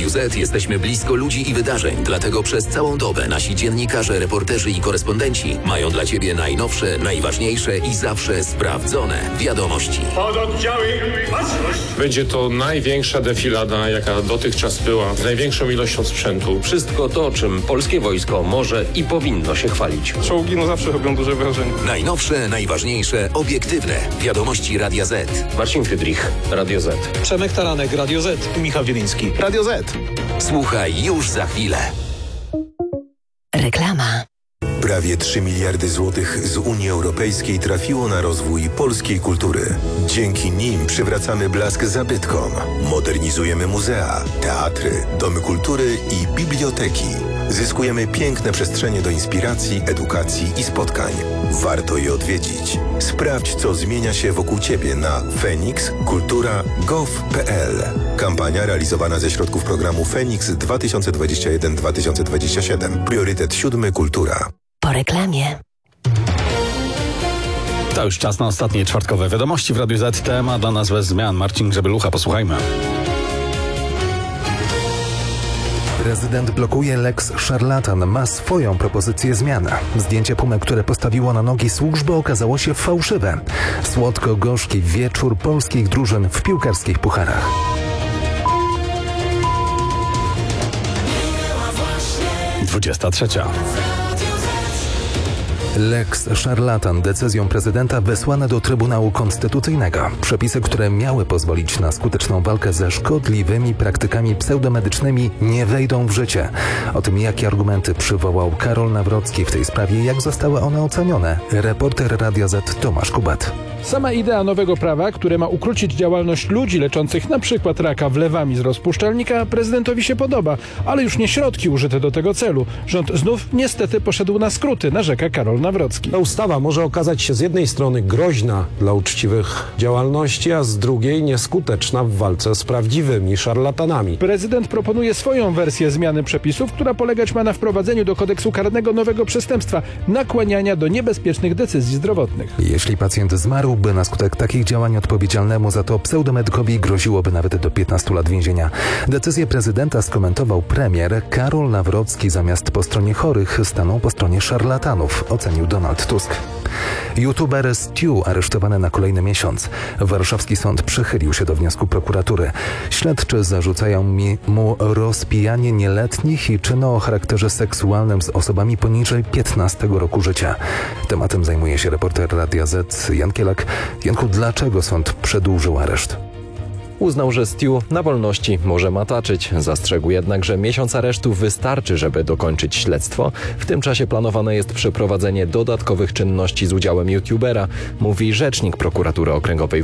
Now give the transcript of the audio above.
Z jesteśmy blisko ludzi i wydarzeń, dlatego przez całą dobę nasi dziennikarze, reporterzy i korespondenci mają dla Ciebie najnowsze, najważniejsze i zawsze sprawdzone wiadomości. Pododdziały, baczność! Będzie to największa defilada, jaka dotychczas była, z największą ilością sprzętu. Wszystko to, czym polskie wojsko może i powinno się chwalić. Czołgi zawsze robią duże wrażenie. Najnowsze, najważniejsze, obiektywne wiadomości Radia Z. Marcin Friedrich, Radio Z. Przemek Taranek, Radio Z. Michał Wieliński, Radio Z. Słuchaj już za chwilę. Reklama. Prawie 3 miliardy złotych z Unii Europejskiej trafiło na rozwój polskiej kultury. Dzięki nim przywracamy blask zabytkom, modernizujemy muzea, teatry, domy kultury i biblioteki. Zyskujemy piękne przestrzenie do inspiracji, edukacji i spotkań. Warto je odwiedzić. Sprawdź, co zmienia się wokół Ciebie na fenixkultura.gov.pl. Kampania realizowana ze środków programu Feniks 2021-2027. Priorytet 7. Kultura. Po reklamie. To już czas na ostatnie czwartkowe wiadomości w Radiu Z. Temat dla nas bez zmian. Marcin Grzebielucha, posłuchajmy. Prezydent blokuje Lex Szarlatan, ma swoją propozycję zmian. Zdjęcie Pumy, które postawiło na nogi służbę, okazało się fałszywe. Słodko-gorzki wieczór polskich drużyn w piłkarskich pucharach. Dwudziesta trzecia. Lex Szarlatan decyzją prezydenta wysłane do Trybunału Konstytucyjnego. Przepisy, które miały pozwolić na skuteczną walkę ze szkodliwymi praktykami pseudomedycznymi, nie wejdą w życie. O tym, jakie argumenty przywołał Karol Nawrocki w tej sprawie i jak zostały one ocenione, reporter Radia Z Tomasz Kubat. Sama idea nowego prawa, które ma ukrócić działalność ludzi leczących np. raka wlewami z rozpuszczalnika, prezydentowi się podoba, ale już nie środki użyte do tego celu. Rząd znów niestety poszedł na skróty, narzeka Karol Nawrocki. Ta ustawa może okazać się z jednej strony groźna dla uczciwych działalności, a z drugiej nieskuteczna w walce z prawdziwymi szarlatanami. Prezydent proponuje swoją wersję zmiany przepisów, która polegać ma na wprowadzeniu do kodeksu karnego nowego przestępstwa – nakłaniania do niebezpiecznych decyzji zdrowotnych. Jeśli pacjent zmarłby na skutek takich działań, odpowiedzialnemu za to pseudomedykowi groziłoby nawet do 15 lat więzienia. Decyzję prezydenta skomentował premier. Karol Nawrocki zamiast po stronie chorych stanął po stronie szarlatanów, ocenił Donald Tusk. YouTuber Stu aresztowany na kolejny miesiąc. Warszawski sąd przychylił się do wniosku prokuratury. Śledczy zarzucają mu rozpijanie nieletnich i czyny o charakterze seksualnym z osobami poniżej 15 roku życia. Tematem zajmuje się reporter Radia Z Jan Kielak. Janku, dlaczego sąd przedłużył areszt? Uznał, że Stu na wolności może mataczyć. Zastrzegł jednak, że miesiąc aresztu wystarczy, żeby dokończyć śledztwo. W tym czasie planowane jest przeprowadzenie dodatkowych czynności z udziałem youtubera, mówi rzecznik prokuratury okręgowej